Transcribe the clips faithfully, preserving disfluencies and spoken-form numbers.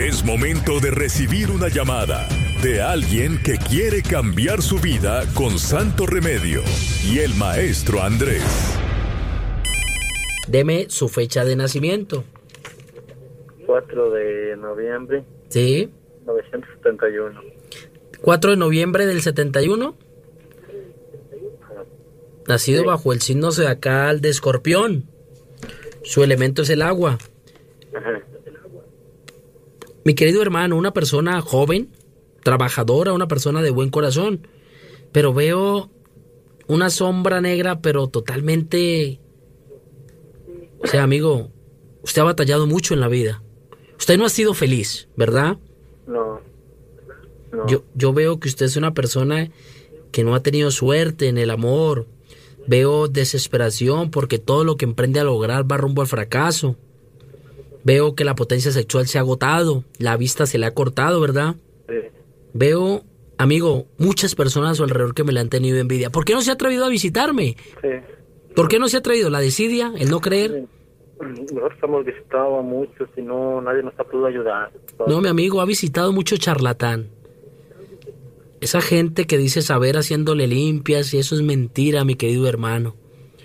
Es momento de recibir una llamada de alguien que quiere cambiar su vida con santo remedio y el maestro Andrés. Deme su fecha de nacimiento. cuatro de noviembre. Sí. novecientos setenta y uno. cuatro de noviembre del setenta y uno. Nacido sí. bajo el signo zodiacal de Escorpión. Su elemento es el agua. Ajá. Mi querido hermano, una persona joven, trabajadora, una persona de buen corazón, pero veo una sombra negra, pero totalmente... O sea, amigo, usted ha batallado mucho en la vida. Usted no ha sido feliz, ¿verdad? No. no. Yo, yo veo que usted es una persona que no ha tenido suerte en el amor. Veo desesperación porque todo lo que emprende a lograr va rumbo al fracaso. Veo que la potencia sexual se ha agotado, la vista se le ha cortado, ¿verdad? Sí. Veo, amigo, muchas personas a su alrededor que me le han tenido envidia. ¿Por qué no se ha atrevido a visitarme? Sí. ¿Por qué no se ha atrevido? ¿La desidia? ¿El no creer? Nosotros hemos visitado a muchos y no, nadie nos ha podido ayudar. No, mi amigo, ha visitado mucho charlatán. Esa gente que dice saber haciéndole limpias, y eso es mentira, mi querido hermano.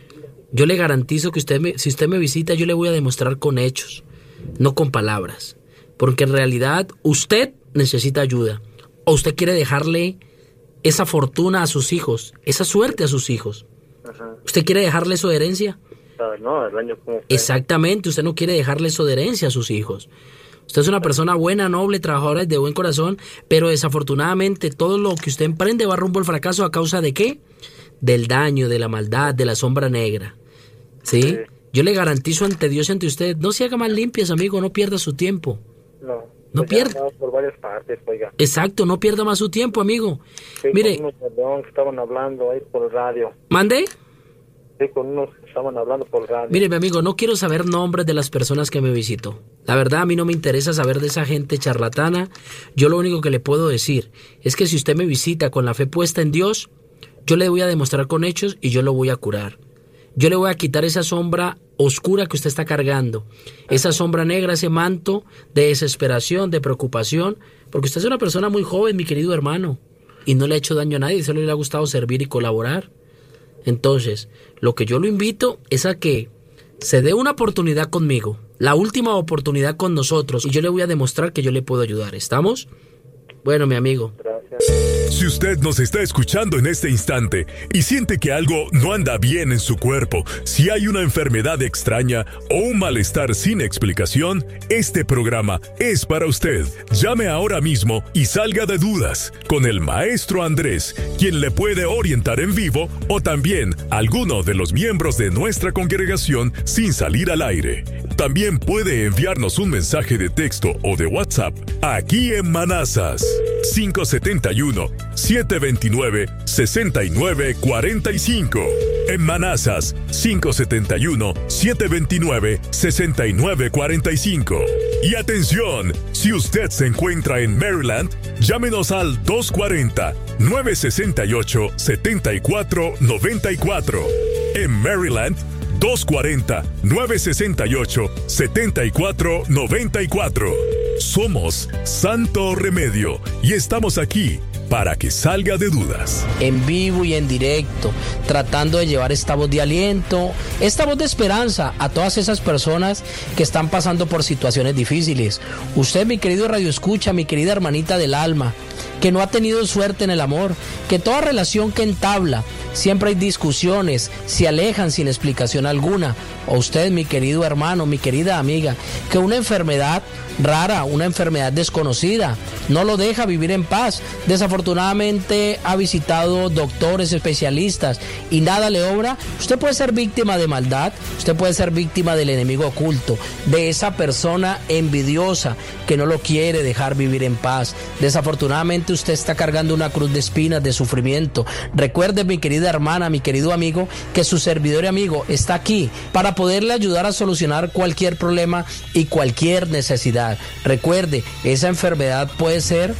Yo le garantizo que usted me, si usted me visita, yo le voy a demostrar con hechos, no con palabras. Porque en realidad usted necesita ayuda. O usted quiere dejarle esa fortuna a sus hijos, esa suerte a sus hijos. Ajá. ¿Usted quiere dejarle eso de herencia? No, el año como fue. Exactamente, usted no quiere dejarle eso de herencia a sus hijos. Usted es una persona buena, noble, trabajadora, de buen corazón, pero desafortunadamente todo lo que usted emprende va rumbo al fracaso. ¿A causa de qué? Del daño, de la maldad, de la sombra negra. ¿Sí? Sí. Yo le garantizo ante Dios y ante usted, no se haga más limpias, amigo, no pierda su tiempo. No. No pues pierda. Por varias partes, oiga. Exacto, no pierda más su tiempo, amigo. Sí, Mire. Con unos perdón, que estaban hablando ahí por radio. ¿Mande? Sí, con unos que estaban hablando por radio. Mire, mi amigo, no quiero saber nombres de las personas que me visitó. La verdad, a mí no me interesa saber de esa gente charlatana. Yo lo único que le puedo decir es que si usted me visita con la fe puesta en Dios, yo le voy a demostrar con hechos y yo lo voy a curar. Yo le voy a quitar esa sombra oscura que usted está cargando, esa sombra negra, ese manto de desesperación, de preocupación, porque usted es una persona muy joven, mi querido hermano, y no le ha hecho daño a nadie, solo le ha gustado servir y colaborar. Entonces, lo que yo lo invito es a que se dé una oportunidad conmigo, la última oportunidad con nosotros, y yo le voy a demostrar que yo le puedo ayudar. ¿Estamos? Bueno, mi amigo. Gracias. Si usted nos está escuchando en este instante y siente que algo no anda bien en su cuerpo, si hay una enfermedad extraña o un malestar sin explicación, este programa es para usted. Llame ahora mismo y salga de dudas con el maestro Andrés, quien le puede orientar en vivo, o también alguno de los miembros de nuestra congregación sin salir al aire. También puede enviarnos un mensaje de texto o de WhatsApp aquí en Manassas. cinco siete uno, siete dos nueve, seis nueve cuatro cinco. En Manassas, cinco siete uno, siete dos nueve, seis nueve cuatro cinco. Y atención, si usted se encuentra en Maryland, llámenos al dos cuatro cero, nueve seis ocho, siete cuatro nueve cuatro. En Maryland, dos cuatro cero, nueve seis ocho, siete cuatro nueve cuatro. Somos Santo Remedio y estamos aquí para que salga de dudas. En vivo y en directo, tratando de llevar esta voz de aliento, esta voz de esperanza a todas esas personas que están pasando por situaciones difíciles. Usted, mi querido Radio Escucha, mi querida hermanita del alma, que no ha tenido suerte en el amor, que toda relación que entabla, siempre hay discusiones, se alejan sin explicación alguna. O usted, mi querido hermano, mi querida amiga, que una enfermedad rara, una enfermedad desconocida, no lo deja vivir en paz. Desafortunadamente ha visitado doctores, especialistas y nada le obra. Usted puede ser víctima de maldad, usted puede ser víctima del enemigo oculto, de esa persona envidiosa que no lo quiere dejar vivir en paz. Desafortunadamente usted está cargando una cruz de espinas, de sufrimiento. Recuerde, mi querida hermana, mi querido amigo, que su servidor y amigo está aquí para poderle ayudar a solucionar cualquier problema y cualquier necesidad. Recuerde, esa enfermedad puede ser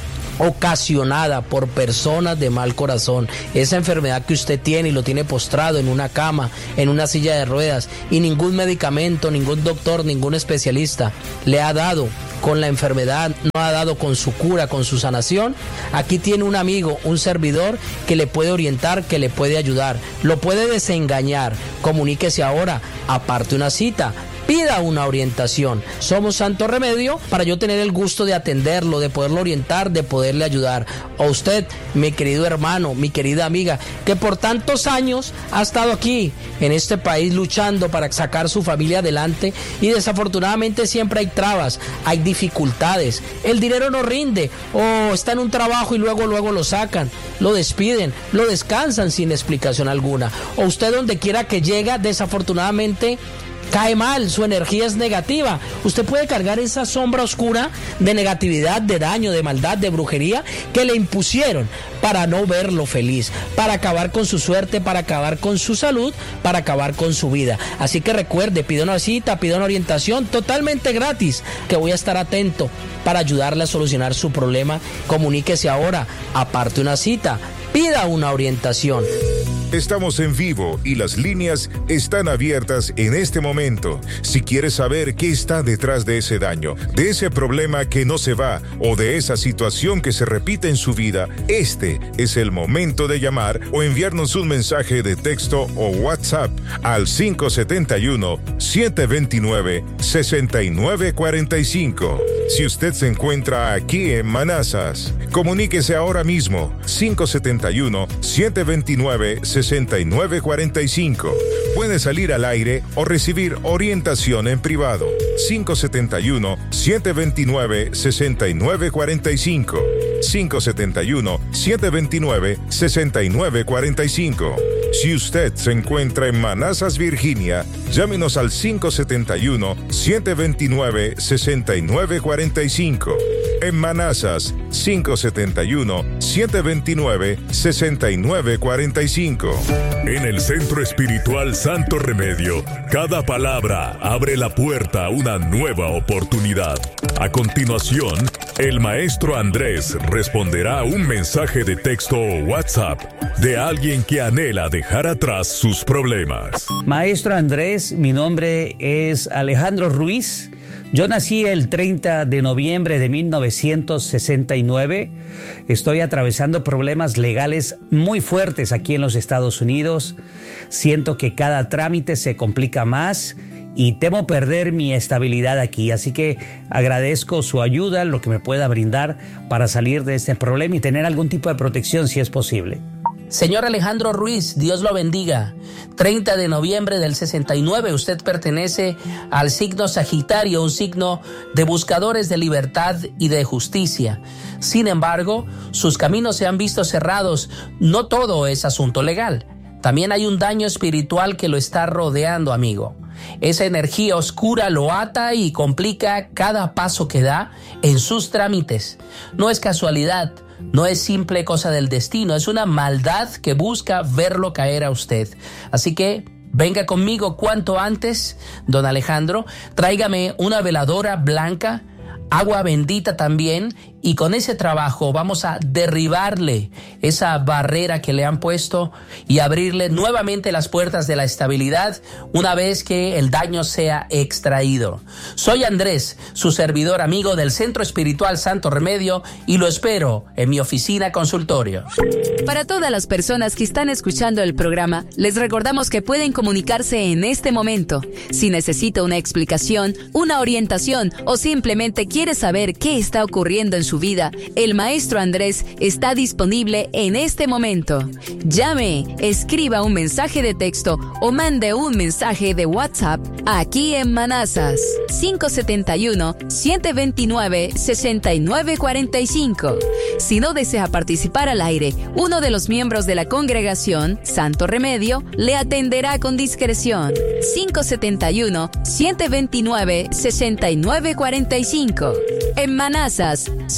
ocasionada por personas de mal corazón. Esa enfermedad que usted tiene y lo tiene postrado en una cama, en una silla de ruedas, y ningún medicamento, ningún doctor, ningún especialista le ha dado con la enfermedad, no ha dado con su cura, con su sanación. Aquí tiene un amigo, un servidor que le puede orientar, que le puede ayudar, lo puede desengañar. Comuníquese ahora, aparte una cita, pida una orientación. Somos Santo Remedio para yo tener el gusto de atenderlo, de poderlo orientar, de poderle ayudar. A usted, mi querido hermano, mi querida amiga, que por tantos años ha estado aquí en este país luchando para sacar su familia adelante, y desafortunadamente siempre hay trabas, hay dificultades, el dinero no rinde, o está en un trabajo y luego luego lo sacan, lo despiden, lo descansan sin explicación alguna. O usted, donde quiera que llega, desafortunadamente cae mal, su energía es negativa. Usted puede cargar esa sombra oscura de negatividad, de daño, de maldad, de brujería que le impusieron para no verlo feliz, para acabar con su suerte, para acabar con su salud, para acabar con su vida. Así que recuerde, pida una cita, pida una orientación totalmente gratis, que voy a estar atento para ayudarle a solucionar su problema. Comuníquese ahora, aparte una cita, pida una orientación. Estamos en vivo y las líneas están abiertas en este momento. Si quieres saber qué está detrás de ese daño, de ese problema que no se va o de esa situación que se repite en su vida, este es el momento de llamar o enviarnos un mensaje de texto o WhatsApp al cinco siete uno, siete dos nueve, seis nueve cuatro cinco. Si usted se encuentra aquí en Manassas, comuníquese ahora mismo cinco siete uno, siete dos nueve, seis nueve cuatro cinco. Puede salir al aire o recibir orientación en privado. cinco siete uno, siete dos nueve, seis nueve cuatro cinco. cinco siete uno, siete dos nueve, seis nueve cuatro cinco. Si usted se encuentra en Manassas, Virginia, llámenos al cinco siete uno, siete dos nueve, seis nueve cuatro cinco. En Manassas, cinco siete uno, siete dos nueve, seis nueve cuatro cinco. En el Centro Espiritual Santo Remedio, cada palabra abre la puerta a una nueva oportunidad. A continuación, el maestro Andrés responderá a un mensaje de texto o WhatsApp de alguien que anhela dejar atrás sus problemas. Maestro Andrés, mi nombre es Alejandro Ruiz. Yo nací el treinta de noviembre de mil novecientos sesenta y nueve. Estoy atravesando problemas legales muy fuertes aquí en los Estados Unidos. Siento que cada trámite se complica más y temo perder mi estabilidad aquí. Así que agradezco su ayuda, lo que me pueda brindar para salir de este problema y tener algún tipo de protección si es posible. Señor Alejandro Ruiz, Dios lo bendiga. treinta de noviembre del sesenta y nueve, usted pertenece al signo Sagitario, un signo de buscadores de libertad y de justicia. Sin embargo, sus caminos se han visto cerrados. No todo es asunto legal. También hay un daño espiritual que lo está rodeando, amigo. Esa energía oscura lo ata y complica cada paso que da en sus trámites. No es casualidad. No es simple cosa del destino, es una maldad que busca verlo caer a usted. Así que venga conmigo cuanto antes, don Alejandro, tráigame una veladora blanca, agua bendita también, y con ese trabajo vamos a derribarle esa barrera que le han puesto y abrirle nuevamente las puertas de la estabilidad una vez que el daño sea extraído. Soy Andrés, su servidor amigo del Centro Espiritual Santo Remedio, y lo espero en mi oficina consultorio. Para todas las personas que están escuchando el programa, les recordamos que pueden comunicarse en este momento. Si necesita una explicación, una orientación o simplemente quiere saber qué está ocurriendo en su vida, el maestro Andrés está disponible en este momento. Llame, escriba un mensaje de texto o mande un mensaje de WhatsApp aquí en Manassas cinco siete uno, siete dos nueve, seis nueve cuatro cinco. Si no desea participar al aire, uno de los miembros de la congregación Santo Remedio le atenderá con discreción. cinco siete uno, siete dos nueve, seis nueve cuatro cinco. En Manassas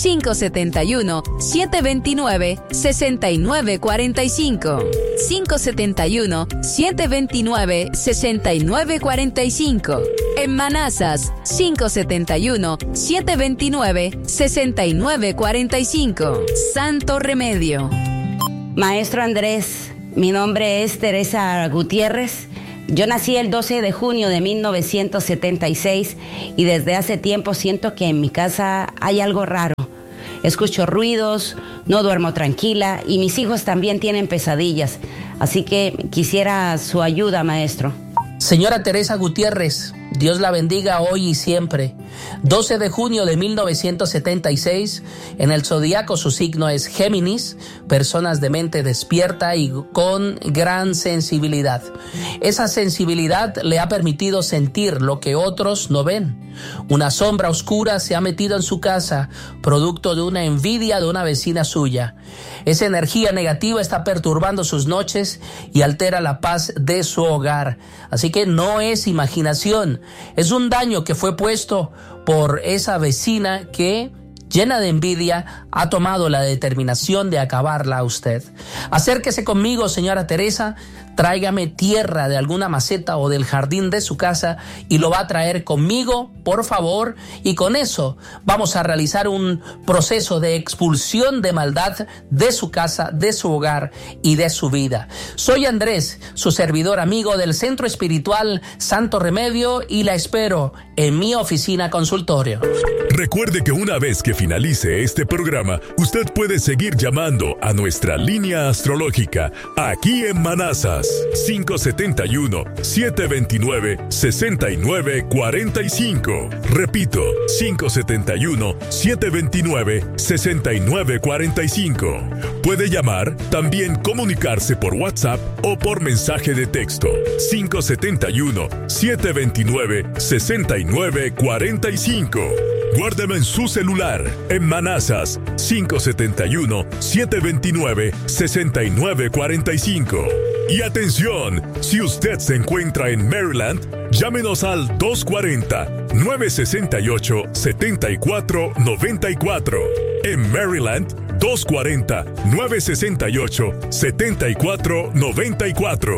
cinco siete uno, siete dos nueve, seis nueve cuatro cinco. cinco siete uno, siete dos nueve, seis nueve cuatro cinco. En Manassas, cinco siete uno, siete dos nueve, seis nueve cuatro cinco. Santo Remedio. Maestro Andrés, mi nombre es Teresa Gutiérrez. Yo nací el doce de junio de mil novecientos setenta y seis y desde hace tiempo siento que en mi casa hay algo raro. Escucho ruidos, no duermo tranquila y mis hijos también tienen pesadillas. Así que quisiera su ayuda, maestro. Señora Teresa Gutiérrez, Dios la bendiga hoy y siempre. doce de junio de mil novecientos setenta y seis, en el zodiaco su signo es Géminis, personas de mente despierta y con gran sensibilidad. Esa sensibilidad le ha permitido sentir lo que otros no ven. Una sombra oscura se ha metido en su casa, producto de una envidia de una vecina suya. Esa energía negativa está perturbando sus noches y altera la paz de su hogar. Así que no es imaginación, es un daño que fue puesto por esa vecina que, llena de envidia, ha tomado la determinación de acabarla a usted. Acérquese conmigo, señora Teresa, tráigame tierra de alguna maceta o del jardín de su casa y lo va a traer conmigo, por favor, y con eso vamos a realizar un proceso de expulsión de maldad de su casa, de su hogar y de su vida. Soy Andrés, su servidor amigo del Centro Espiritual Santo Remedio, y la espero en mi oficina consultorio. Recuerde que una vez que finalice este programa, usted puede seguir llamando a nuestra línea astrológica aquí en Manassas, cinco siete uno, siete dos nueve, seis nueve cuatro cinco. Repito, cinco siete uno, siete dos nueve, seis nueve cuatro cinco. Puede llamar, también comunicarse por WhatsApp o por mensaje de texto. cinco siete uno, siete dos nueve, seis nueve cuatro cinco. Guárdeme en su celular, en Manassas, cinco siete uno, siete dos nueve, seis nueve cuatro cinco. Y atención, si usted se encuentra en Maryland, llámenos al dos cuatro cero, nueve seis ocho, siete cuatro nueve cuatro. En Maryland, dos cuatro cero, nueve seis ocho, siete cuatro nueve cuatro.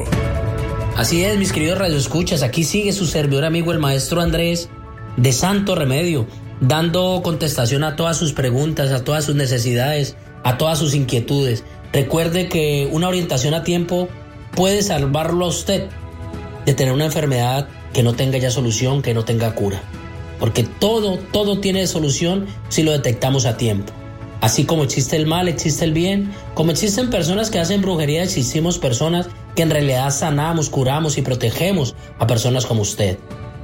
Así es, mis queridos radioescuchas, aquí sigue su servidor amigo el maestro Andrés de Santo Remedio, dando contestación a todas sus preguntas, a todas sus necesidades, a todas sus inquietudes. Recuerde que una orientación a tiempo puede salvarlo a usted de tener una enfermedad que no tenga ya solución, que no tenga cura. Porque todo, todo tiene solución si lo detectamos a tiempo. Así como existe el mal, existe el bien. Como existen personas que hacen brujería, existimos personas que en realidad sanamos, curamos y protegemos a personas como usted.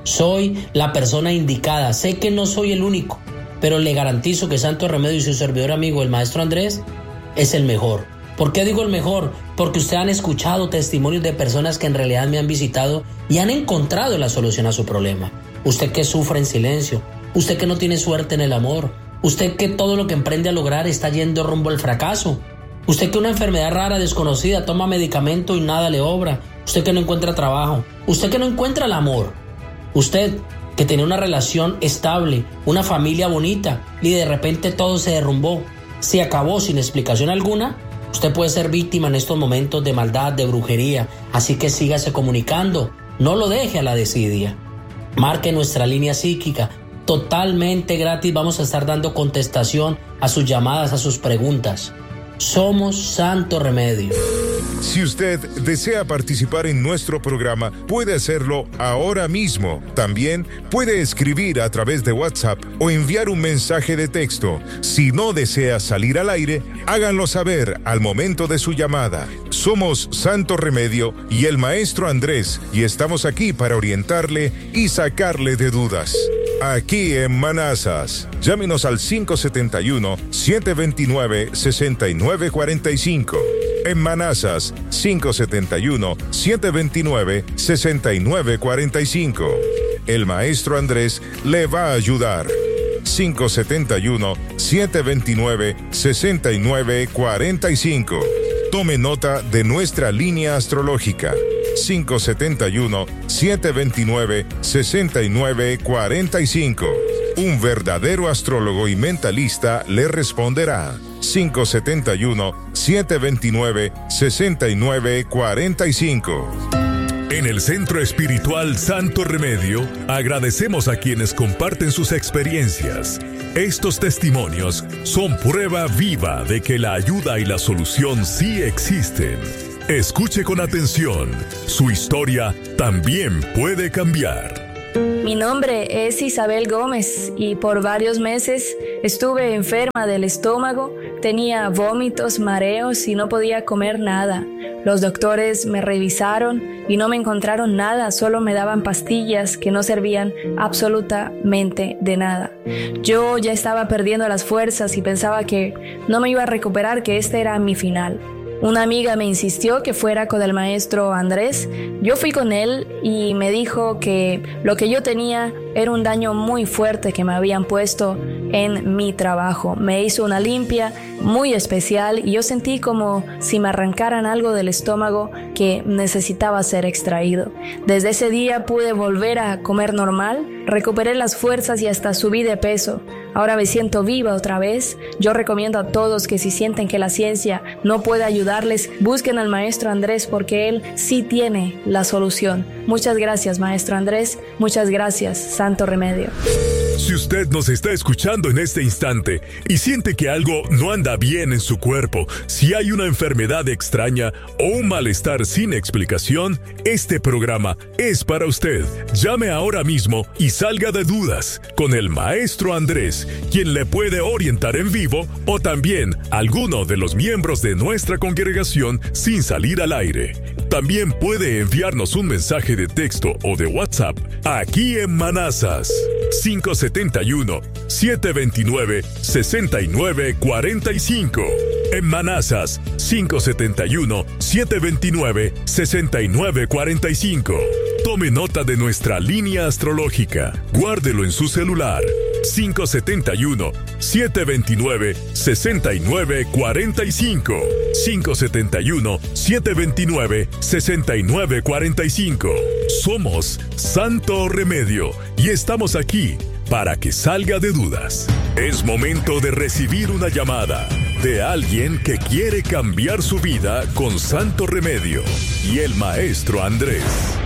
Soy la persona indicada. Sé que no soy el único, pero le garantizo que Santo Remedio y su servidor amigo, el maestro Andrés, es el mejor. ¿Por qué digo el mejor? Porque ustedes han escuchado testimonios de personas que en realidad me han visitado y han encontrado la solución a su problema. Usted que sufre en silencio, usted que no tiene suerte en el amor, usted que todo lo que emprende a lograr está yendo rumbo al fracaso, usted que una enfermedad rara, desconocida, toma medicamento y nada le obra, usted que no encuentra trabajo, usted que no encuentra el amor, usted que tenía una relación estable, una familia bonita y de repente todo se derrumbó, se acabó sin explicación alguna. Usted puede ser víctima en estos momentos de maldad, de brujería, así que sígase comunicando, no lo deje a la desidia. Marque nuestra línea psíquica, totalmente gratis, vamos a estar dando contestación a sus llamadas, a sus preguntas. Somos Santo Remedio. Si usted desea participar en nuestro programa, puede hacerlo ahora mismo. También puede escribir a través de WhatsApp o enviar un mensaje de texto. Si no desea salir al aire, háganlo saber al momento de su llamada. Somos Santo Remedio y el maestro Andrés, y estamos aquí para orientarle y sacarle de dudas. Aquí en Manassas, llámenos al cinco siete uno, siete dos nueve, seis nueve cuatro cinco. En Manassas, cinco siete uno, siete dos nueve, seis nueve cuatro cinco. El maestro Andrés le va a ayudar. cinco siete uno, siete dos nueve, seis nueve cuatro cinco. Tome nota de nuestra línea astrológica. cinco siete uno, siete dos nueve, seis nueve cuatro cinco. Un verdadero astrólogo y mentalista le responderá. cinco siete uno, siete dos nueve, seis nueve cuatro cinco. En el Centro Espiritual Santo Remedio, agradecemos a quienes comparten sus experiencias. Estos testimonios son prueba viva de que la ayuda y la solución sí existen. Escuche con atención. Su historia también puede cambiar. Mi nombre es Isabel Gómez y por varios meses estuve enferma del estómago, tenía vómitos, mareos y no podía comer nada. Los doctores me revisaron y no me encontraron nada, solo me daban pastillas que no servían absolutamente de nada. Yo ya estaba perdiendo las fuerzas y pensaba que no me iba a recuperar, que este era mi final. Una amiga me insistió que fuera con el maestro Andrés. Yo fui con él y me dijo que lo que yo tenía era un daño muy fuerte que me habían puesto en mi trabajo. Me hizo una limpia muy especial y yo sentí como si me arrancaran algo del estómago que necesitaba ser extraído. Desde ese día pude volver a comer normal, recuperé las fuerzas y hasta subí de peso. Ahora me siento viva otra vez. Yo recomiendo a todos que si sienten que la ciencia no puede ayudarles, busquen al maestro Andrés porque él sí tiene la solución. Muchas gracias, maestro Andrés. Muchas gracias, Santo Remedio. Si usted nos está escuchando en este instante y siente que algo no anda bien en su cuerpo, si hay una enfermedad extraña o un malestar sin explicación, este programa es para usted. Llame ahora mismo y salga de dudas con el maestro Andrés, quien le puede orientar en vivo, o también alguno de los miembros de nuestra congregación sin salir al aire. También puede enviarnos un mensaje de texto o de WhatsApp aquí en Manassas. cinco siete uno, siete dos nueve, seis nueve cuatro cinco. En Manassas, cinco siete uno, siete dos nueve, seis nueve cuatro cinco. Tome nota de nuestra línea astrológica. Guárdelo en su celular. cinco siete uno, siete dos nueve, seis nueve cuatro cinco. cinco siete uno, siete dos nueve, seis nueve cuatro cinco. Somos Santo Remedio y estamos aquí para que salga de dudas. Es momento de recibir una llamada de alguien que quiere cambiar su vida con Santo Remedio y el maestro Andrés.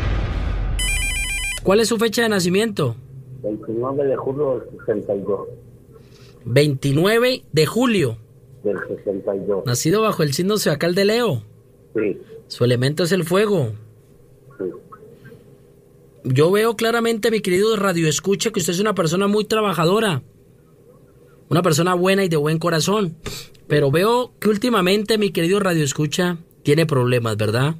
¿Cuál es su fecha de nacimiento? veintinueve de julio del sesenta y dos. veintinueve de julio. Del sesenta y dos. Nacido bajo el signo zodiacal de Leo. Sí. Su elemento es el fuego. Sí. Yo veo claramente, mi querido Radio Escucha, que usted es una persona muy trabajadora. Una persona buena y de buen corazón. Pero veo que últimamente, mi querido Radio Escucha, tiene problemas, ¿verdad?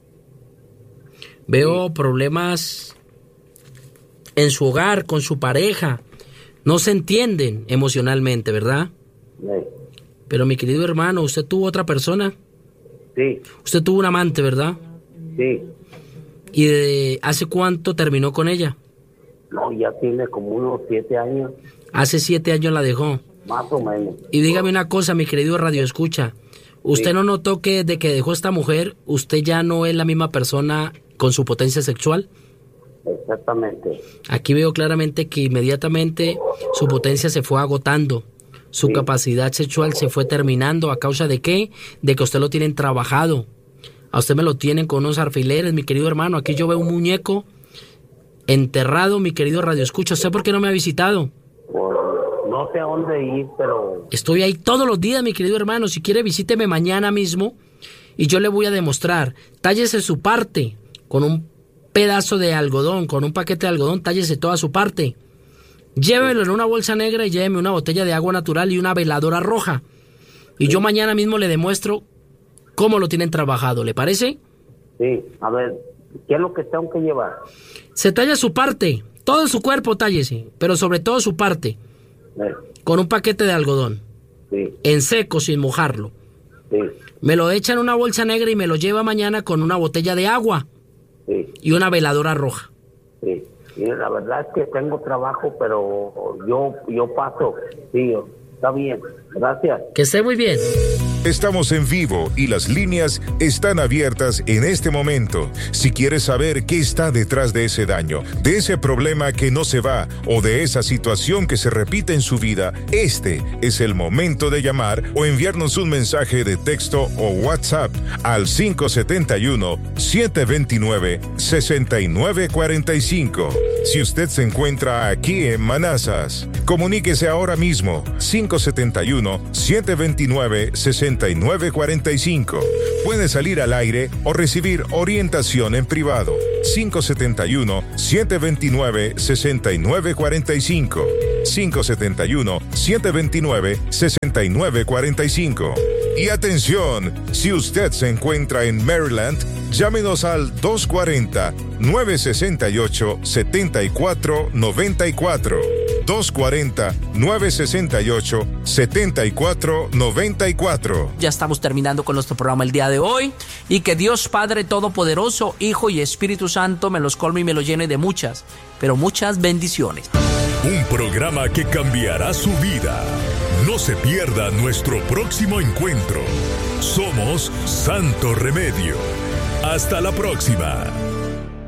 Veo sí. problemas en su hogar, con su pareja. No se entienden emocionalmente, ¿verdad? Sí. Pero mi querido hermano, ¿usted tuvo otra persona? Sí. Usted tuvo un amante, ¿verdad? Sí. ¿Y de hace cuánto terminó con ella? No, ya tiene como unos siete años. Hace siete años la dejó. Más o menos. Y dígame una cosa, mi querido Radio Escucha. ¿Usted sí. no notó que desde que dejó esta mujer, usted ya no es la misma persona con su potencia sexual? Exactamente. Aquí veo claramente que inmediatamente su potencia se fue agotando. Su sí. capacidad sexual se fue terminando. ¿A causa de qué? De que usted lo tienen trabajado. A usted me lo tienen con unos alfileres, mi querido hermano. Aquí yo veo un muñeco enterrado, mi querido Radio Escucha. ¿Usted por qué no me ha visitado? Pues, no sé a dónde ir, pero... Estoy ahí todos los días, mi querido hermano. Si quiere, visíteme mañana mismo y yo le voy a demostrar. Tállese su parte con un pedazo de algodón, con un paquete de algodón, tállese toda su parte. Llévelo en una bolsa negra y lléveme una botella de agua natural y una veladora roja. Y sí. yo mañana mismo le demuestro cómo lo tienen trabajado, ¿le parece? Sí, a ver, ¿qué es lo que tengo que llevar? Se talla su parte, todo su cuerpo tállese, pero sobre todo su parte, sí. con un paquete de algodón, sí. en seco, sin mojarlo. Sí. Me lo echa en una bolsa negra y me lo lleva mañana con una botella de agua sí. y una veladora roja. Sí, y la verdad es que tengo trabajo, pero yo, yo paso, sí, está bien, gracias. Que esté muy bien. Estamos en vivo y las líneas están abiertas en este momento. Si quieres saber qué está detrás de ese daño, de ese problema que no se va o de esa situación que se repite en su vida, este es el momento de llamar o enviarnos un mensaje de texto o WhatsApp al cinco siete uno, siete dos nueve, seis nueve cuatro cinco. Si usted se encuentra aquí en Manassas, comuníquese ahora mismo cinco siete uno, siete dos nueve, seis nueve cuatro cinco. Puede salir al aire o recibir orientación en privado. cinco siete uno, siete dos nueve, seis nueve cuatro cinco. cinco siete uno, siete dos nueve, seis nueve cuatro cinco. Y atención, si usted se encuentra en Maryland, llámenos al dos cuatro cero, nueve seis ocho, siete cuatro nueve cuatro. dos cuatro cero, nueve seis ocho, siete cuatro nueve cuatro. Ya estamos terminando con nuestro programa el día de hoy, y que Dios Padre Todopoderoso, Hijo y Espíritu Santo me los colme y me los llene de muchas, pero muchas bendiciones. Un programa que cambiará su vida. No se pierda nuestro próximo encuentro. Somos Santo Remedio. Hasta la próxima.